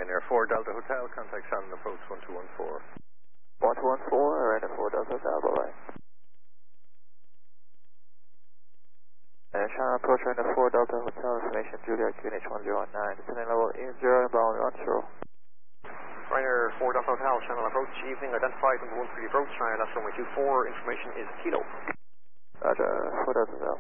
Ryanair 4 Delta Hotel, contact Shannon approach 1214. 1214, Ryanair 4 Delta Hotel, bye-bye. Shannon approach Ryanair 4 Delta Hotel, information Julia QNH 1019, descending level E0, inbound onshore. Ryanair 4 Delta Hotel, Shannon approach, evening, identified number 1 for the approach, Ryanair left runway 24, information is Kilo. Roger, 4 Delta Hotel.